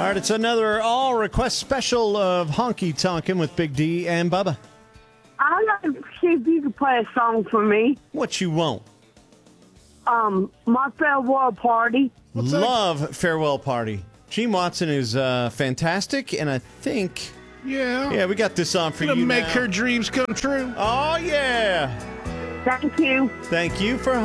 right, it's another all request special of Honky Tonkin' with Big D and Bubba. I'd like to see if you could play a song for me. What you want? My Farewell Party. Love Farewell Party. Gene Watson is fantastic, and I think... Yeah, we got this on for you Gonna make now. her dreams come true. Oh, yeah. Thank you. Thank you for